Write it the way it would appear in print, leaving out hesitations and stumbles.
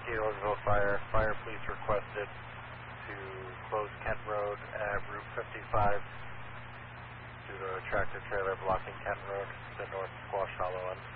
Keylesville Fire. Fire police requested to close Kent Road at Route 55 due to a tractor trailer blocking Kent Road, the North Squash Hollow end.